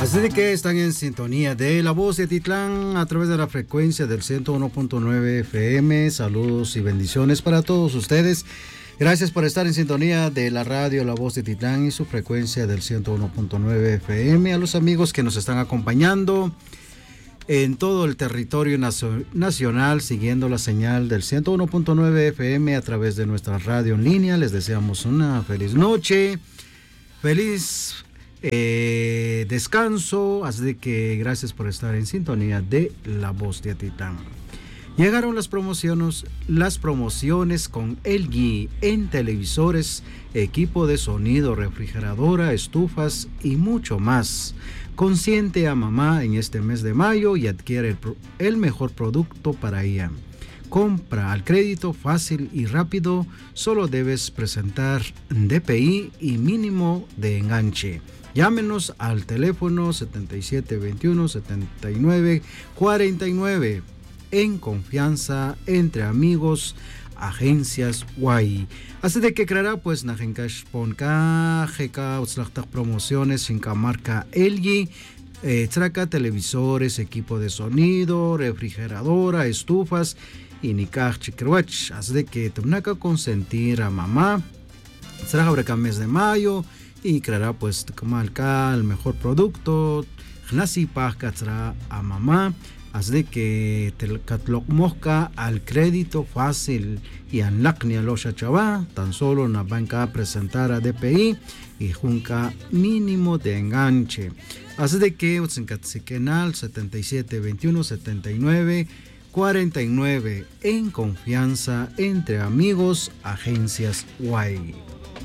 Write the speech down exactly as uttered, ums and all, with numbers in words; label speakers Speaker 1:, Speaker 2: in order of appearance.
Speaker 1: Así de que están en sintonía de La Voz de Atitlán a través de la frecuencia del ciento uno punto nueve F M. Saludos y bendiciones para todos ustedes. Gracias por estar en sintonía de la radio La Voz de Atitlán y su frecuencia del ciento uno punto nueve F M. A los amigos que nos están acompañando en todo el territorio nacional siguiendo la señal del ciento uno punto nueve F M a través de nuestra radio en línea, les deseamos una feliz noche, feliz Eh, descanso, así de que gracias por estar en sintonía de La Voz de Atitlán. Llegaron las promociones, las promociones con L G en televisores, equipo de sonido, refrigeradora, estufas y mucho más. Consiente a mamá en este mes de mayo y adquiere el, el mejor producto para ella. Compra al crédito fácil y rápido, solo debes presentar D P I y mínimo de enganche. Llámenos al teléfono setenta y siete veintiuno setenta y nueve cuarenta y nueve. En confianza, entre amigos, agencias Guay. Así de que creará pues Najenkash Ponka, G K, Utzlachtak Promociones, Finca marca L G, eh, traca televisores, equipo de sonido, refrigeradora, estufas y Nikaj Chikerwach. Así de que Tumnaka consentir a mamá. Será abre mes de mayo. Y creará pues como acá el mejor producto Gnasi Pajkatra a mamá, así de que te mosca al crédito fácil y an lacni a los chava, tan solo una banca presentar a D P I y junca mínimo de enganche. Así de que Utsinkatsikenal setenta y siete veintiuno setenta y nueve cuarenta y nueve en confianza, entre amigos, agencias Guay.